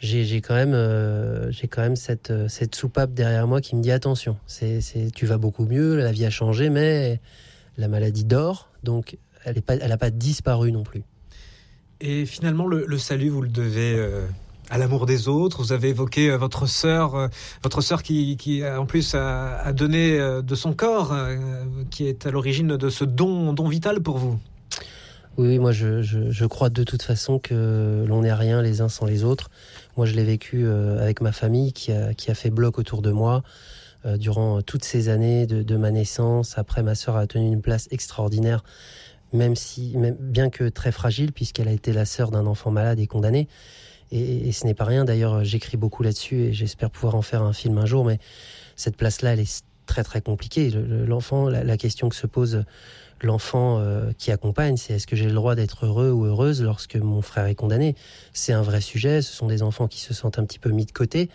j'ai quand même cette soupape derrière moi qui me dit attention, tu vas beaucoup mieux, la vie a changé, mais la maladie dort, donc elle a pas disparu non plus. Et finalement, le salut, vous le devez à l'amour des autres. Vous avez évoqué votre sœur qui en plus a donné de son corps, qui est à l'origine de ce don vital pour vous. Oui, moi je crois de toute façon que l'on n'est rien les uns sans les autres. Moi je l'ai vécu avec ma famille qui a fait bloc autour de moi durant toutes ces années de ma naissance. Après, ma sœur a tenu une place extraordinaire, même bien que très fragile, puisqu'elle a été la sœur d'un enfant malade et condamné. Et ce n'est pas rien. D'ailleurs, j'écris beaucoup là-dessus et j'espère pouvoir en faire un film un jour. Mais cette place-là, elle est très très compliquée. L'enfant, la question que se pose l'enfant qui accompagne, c'est est-ce que j'ai le droit d'être heureux ou heureuse lorsque mon frère est condamné ? C'est un vrai sujet. Ce sont des enfants qui se sentent un petit peu mis de côté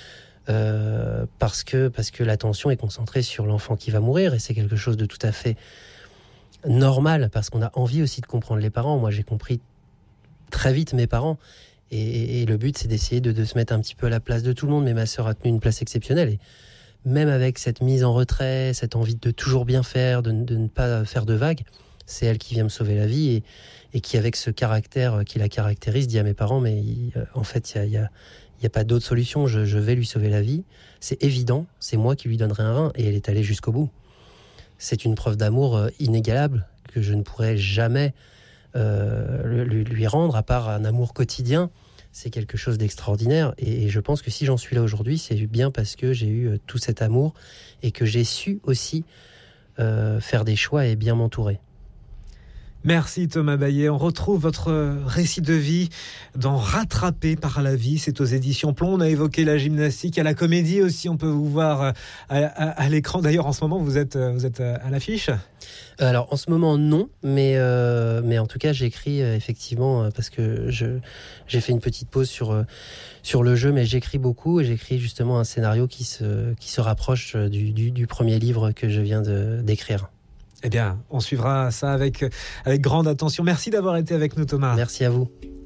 parce que l'attention est concentrée sur l'enfant qui va mourir, et c'est quelque chose de tout à fait normal parce qu'on a envie aussi de comprendre les parents. Moi, j'ai compris très vite mes parents. Et le but, c'est d'essayer de se mettre un petit peu à la place de tout le monde. Mais ma sœur a tenu une place exceptionnelle. Et même avec cette mise en retrait, cette envie de toujours bien faire, de ne pas faire de vagues, c'est elle qui vient me sauver la vie et qui, avec ce caractère qui la caractérise, dit à mes parents, mais en fait, il y a pas d'autre solution. Je vais lui sauver la vie. C'est évident, c'est moi qui lui donnerai un rein. Et elle est allée jusqu'au bout. C'est une preuve d'amour inégalable que je ne pourrais jamais lui rendre, à part un amour quotidien. C'est quelque chose d'extraordinaire, et je pense que si j'en suis là aujourd'hui, c'est bien parce que j'ai eu tout cet amour et que j'ai su aussi faire des choix et bien m'entourer. Merci Thomas Baillet. On retrouve votre récit de vie dans Rattrapé par la vie. C'est aux éditions Plomb. On a évoqué la gymnastique, à la comédie aussi. On peut vous voir à l'écran. D'ailleurs, en ce moment, vous êtes à l'affiche. Alors, en ce moment, non. Mais en tout cas, j'écris effectivement parce que j'ai fait une petite pause sur le jeu, mais j'écris beaucoup et j'écris justement un scénario qui se rapproche du premier livre que je viens d'écrire. Eh bien, on suivra ça avec grande attention. Merci d'avoir été avec nous, Thomas. Merci à vous.